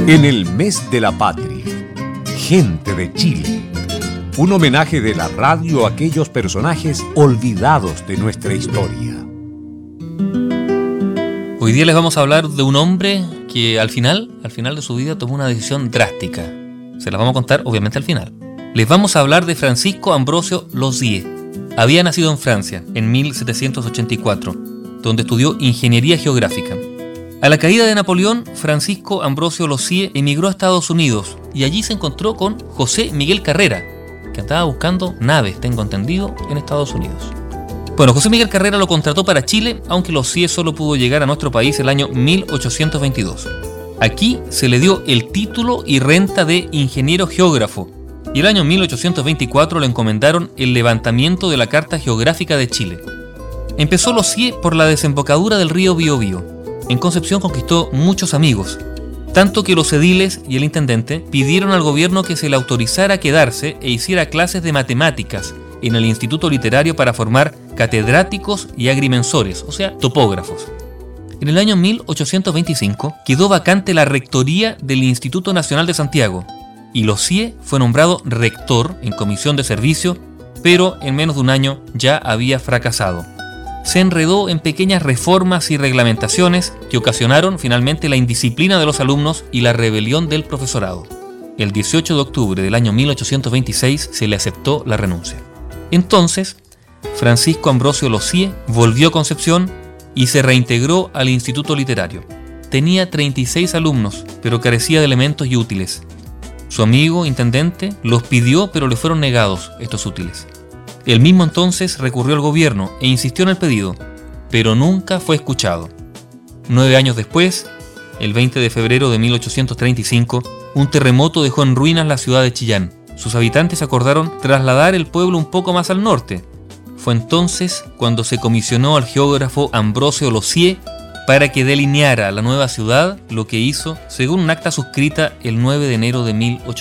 En el mes de la patria, gente de Chile. Un homenaje de la radio a aquellos personajes olvidados de nuestra historia. Hoy día les vamos a hablar de un hombre que al final de su vida tomó una decisión drástica. Se las vamos a contar obviamente al final. Les vamos a hablar de Francisco Ambrosio Losier. Había nacido en Francia en 1784, donde estudió ingeniería geográfica. A la caída de Napoleón, Francisco Ambrosio Losier emigró a Estados Unidos y allí se encontró con José Miguel Carrera, que andaba buscando naves, tengo entendido, en Estados Unidos. Bueno, José Miguel Carrera lo contrató para Chile, aunque Losier solo pudo llegar a nuestro país el año 1822. Aquí se le dio el título y renta de ingeniero geógrafo, y el año 1824 le encomendaron el levantamiento de la Carta Geográfica de Chile. Empezó Losier por la desembocadura del río Biobío. En Concepción conquistó muchos amigos, tanto que los ediles y el intendente pidieron al gobierno que se le autorizara a quedarse e hiciera clases de matemáticas en el Instituto Literario para formar catedráticos y agrimensores, o sea, topógrafos. En el año 1825 quedó vacante la rectoría del Instituto Nacional de Santiago y Losier fue nombrado rector en comisión de servicio, pero en menos de un año ya había fracasado. Se enredó en pequeñas reformas y reglamentaciones que ocasionaron finalmente la indisciplina de los alumnos y la rebelión del profesorado. El 18 de octubre del año 1826 se le aceptó la renuncia. Entonces, Francisco Ambrosio Losier volvió a Concepción y se reintegró al Instituto Literario. Tenía 36 alumnos, pero carecía de elementos y útiles. Su amigo, intendente, los pidió, pero le fueron negados estos útiles. Él mismo entonces recurrió al gobierno e insistió en el pedido, pero nunca fue escuchado. 9 años después, el 20 de febrero de 1835, un terremoto dejó en ruinas la ciudad de Chillán. Sus habitantes acordaron trasladar el pueblo un poco más al norte. Fue entonces cuando se comisionó al geógrafo Ambrosio Losier para que delineara la nueva ciudad, lo que hizo según un acta suscrita el 9 de enero de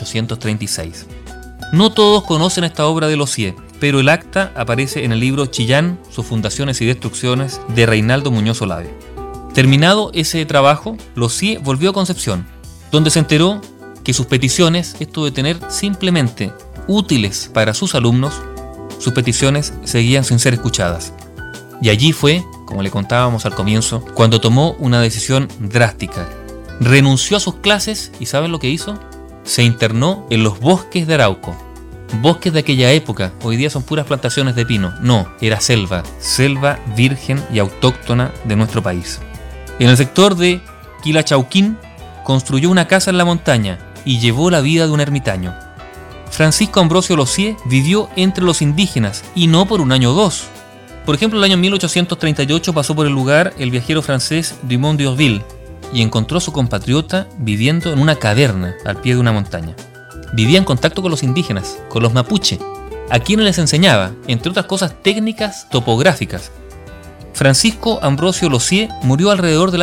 1836. No todos conocen esta obra de Losier, pero el acta aparece en el libro Chillán, sus fundaciones y destrucciones de Reinaldo Muñoz Olave. Terminado ese trabajo, Losier volvió a Concepción, donde se enteró que sus peticiones, esto de tener simplemente útiles para sus alumnos, sus peticiones seguían sin ser escuchadas. Y allí fue, como le contábamos al comienzo, cuando tomó una decisión drástica. Renunció a sus clases y ¿saben lo que hizo? Se internó en los bosques de Arauco. Bosques de aquella época, hoy día son puras plantaciones de pino. No, era selva virgen y autóctona de nuestro país. En el sector de Quilachauquín construyó una casa en la montaña y llevó la vida de un ermitaño. Francisco Ambrosio Losier vivió entre los indígenas y no por un año o dos. Por ejemplo, en el año 1838 pasó por el lugar el viajero francés Dumont d'Urville y encontró a su compatriota viviendo en una caverna al pie de una montaña. Vivía en contacto con los indígenas, con los mapuche, a quienes les enseñaba, entre otras cosas, técnicas topográficas. Francisco Ambrosio Losier murió alrededor del